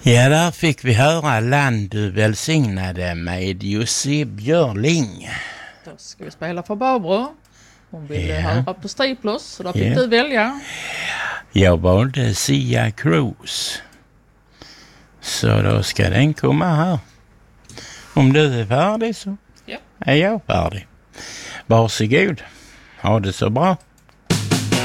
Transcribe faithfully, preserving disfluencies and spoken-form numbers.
Ja, där fick vi höra Land du välsignade med Jussi Björling. Då ska vi spela för Barbro. Hon ville Ja. höra på Striplus, så då fick Ja. du välja. Jag valde Sia Cruz. Så då ska den komma här. Om du är färdig så Ja. är jag färdig. Varsågod. Ha det så bra.